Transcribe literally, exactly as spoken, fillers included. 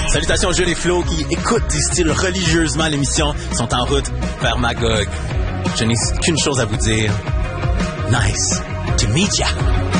Salutations Jules et Flo qui écoutent et style religieusement l'émission, sont en route vers Magog. Je n'ai qu'une chose à vous dire. Nice to meet ya.